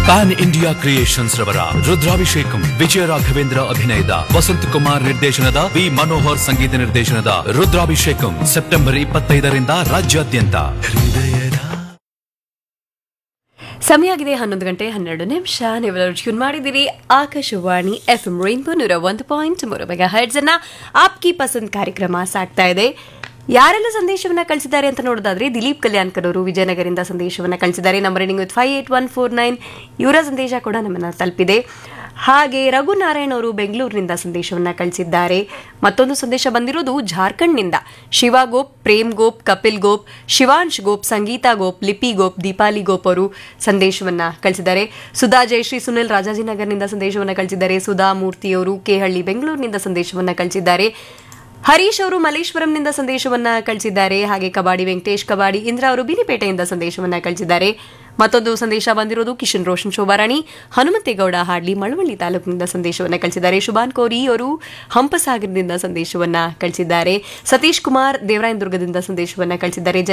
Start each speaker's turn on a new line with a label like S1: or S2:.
S1: PAN India creations ರವರ ರುದ್ರಾಭಿಷೇಕಂ ವಿಜಯ ರಾಘವೇಂದ್ರ ಅಭಿನಯದ ವಸಂತ್ ಕುಮಾರ್ ನಿರ್ದೇಶನದ ವಿ ಮನೋಹರ್ ಸಂಗೀತ ನಿರ್ದೇಶನದ ರುದ್ರಾಭಿಷೇಕಂ ಸೆಪ್ಟೆಂಬರ್ 25ರಿಂದ ರಾಜ್ಯಾದ್ಯಂತ.
S2: ಸಮಯ ಆಗಿದೆ 11:12. ನೀವೆಲ್ಲರೂ ಟ್ಯೂನ್ ಮಾಡಿದ್ದೀರಿ ಆಕಾಶವಾಣಿ FM ರೈನ್ಬೋ 101.3 ಮೆಗಾಹರ್ಟ್ಜ್ ಅನ್ನ ಆಪ್ಕಿ ಪಸಂದ್ ಕಾರ್ಯಕ್ರಮ ಸಾಗ್ತಾ ಇದೆ. ಯಾರೆಲ್ಲ ಸಂದೇಶವನ್ನ ಕಳಿಸಿದ್ದಾರೆ ಅಂತ ನೋಡೋದಾದ್ರೆ ದಿಲೀಪ್ ಕಲ್ಯಾಣ್ಕರ್ ಅವರು ವಿಜಯನಗರದಿಂದ ಸಂದೇಶವನ್ನ ಕಳಿಸಿದ್ದಾರೆ. Number ending with 58149. ಇವರ ಸಂದೇಶ ಕೂಡ ನಮ್ಮನ್ನ ತಲುಪಿದೆ. ಹಾಗೆ ರಘುನಾರಾಯಣ್ ಅವರು ಬೆಂಗಳೂರಿನಿಂದ ಸಂದೇಶವನ್ನ ಕಳಿಸಿದ್ದಾರೆ. ಮತ್ತೊಂದು ಸಂದೇಶ ಬಂದಿರೋದು ಜಾರ್ಖಂಡ್ನಿಂದ ಶಿವ ಗೋಪ್, ಪ್ರೇಮ್ ಗೋಪ್, ಕಪಿಲ್ ಗೋಪ್, ಶಿವಾಂಶ್ ಗೋಪ್, ಸಂಗೀತಾ ಗೋಪ್, ಲಿಪಿ ಗೋಪ್, ದೀಪಾಲಿ ಗೋಪ್ ಅವರು ಸಂದೇಶವನ್ನ ಕಳಿಸಿದ್ದಾರೆ. ಸುಧಾ ಜಯಶ್ರೀ ಸುನಿಲ್ ರಾಜಾಜಿನಗರ್ನಿಂದ ಸಂದೇಶವನ್ನ ಕಳಿಸಿದ್ದಾರೆ. ಸುಧಾ ಮೂರ್ತಿ ಅವರು ಕೆಹಳ್ಳಿ ಬೆಂಗಳೂರಿನಿಂದ ಸಂದೇಶವನ್ನ ಕಳಿಸಿದ್ದಾರೆ. ಹರೀಶ್ ಅವರು ಮಲ್ಲೇಶ್ವರಂನಿಂದ ಸಂದೇಶವನ್ನ ಕಳಿಸಿದ್ದಾರೆ. ಹಾಗೆ ಕಬಾಡಿ ವೆಂಕಟೇಶ್ ಕಬಾಡಿ ಇಂದ್ರ ಅವರು ಬಿನಿಪೇಟೆಯಿಂದ ಸಂದೇಶವನ್ನ ಕಳಿಸಿದ್ದಾರೆ. ಮತ್ತೊಂದು ಸಂದೇಶ ಬಂದಿರೋದು ಕಿಶನ್ ರೋಷನ್ ಶೋಭಾರಾಣಿ ಹನುಮಂತೇಗೌಡ ಹಾಡ್ಲಿ ಮಳವಳ್ಳಿ ತಾಲೂಕಿನಿಂದ ಸಂದೇಶವನ್ನ ಕಳಿಸಿದ್ದಾರೆ. ಶುಭಾನ್ ಕೋರಿ ಅವರು ಹಂಪಸಾಗರದಿಂದ ಸಂದೇಶವನ್ನ ಕಳಿಸಿದ್ದಾರೆ. ಸತೀಶ್ ಕುಮಾರ್ ದೇವರಾಯನದುರ್ಗದಿಂದ ಸಂದೇಶವನ್ನ ಕಳಿಸಿದ್ದಾರೆ.